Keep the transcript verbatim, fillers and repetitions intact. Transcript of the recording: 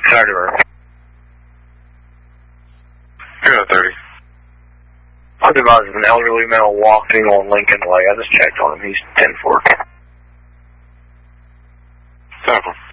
Sergeant Murphy. Good thirty. I'll advise an elderly male walking on Lincoln Way. I just checked on him. He's ten four. ten four.